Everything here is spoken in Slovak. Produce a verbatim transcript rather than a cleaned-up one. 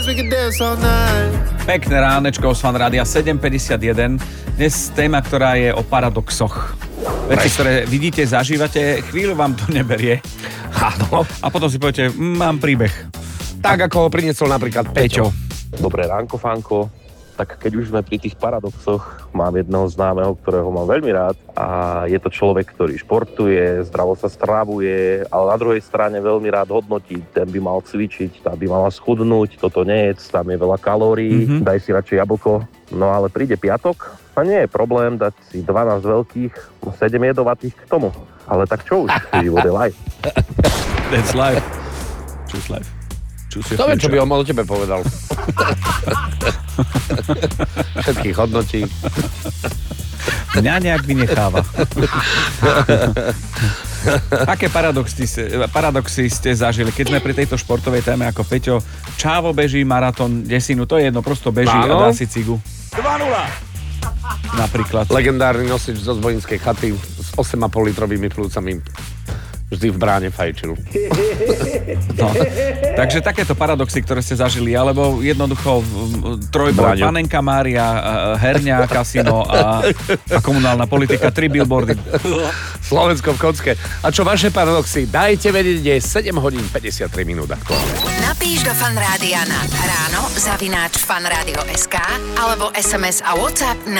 Pekné ránečko z Fan Rádia sedem päťdesiatjeden. Dnes téma, ktorá je o paradoxoch. Veci, ktoré vidíte, zažívate, chvíľu vám to neberie. Áno. A potom si poviete, mám príbeh. Tak, ako ho priniesol napríklad Peťo. Dobré ránko, Fanko. Tak keď už sme pri tých paradoxoch, mám jedného známeho, ktorého mám veľmi rád a je to človek, ktorý športuje, zdravo sa stravuje, ale na druhej strane veľmi rád hodnotí. Ten by mal cvičiť, tá by mala schudnúť, toto nejedz, tam je veľa kalórií, mm-hmm. daj si radšej jablko. No ale príde piatok a nie je problém dať si dvanásť veľkých, sedem jedovatých k tomu. Ale tak čo už, život je life. That's life. Choose life. To vie, čo by on o tebe povedal. Všetkých hodnotí. Mňa nejak vynecháva. Aké paradoxy, paradoxy ste zažili? Keď sme pri tejto športovej téme ako Peťo, Čávo beží maratón desinu, to je jedno, prosto beží Áno. a dá si cigu. dva nula Napríklad. Legendárny nosič zo Zvolinskej chaty s osem a pol litrovými plúcami. Vždy v bráne fajčil. No, takže takéto paradoxy, ktoré ste zažili, alebo jednoducho trojboj, panenka Mária, herňa, kasino a, a komunálna politika, tri billboardy. Slovensko v kocke. A čo vaše paradoxy? Dajte vedieť, kde je sedem hodín päťdesiattri minút. Napíš do Fan Rádia na ráno zavináč fanradio bodka es ká alebo es em es a WhatsApp na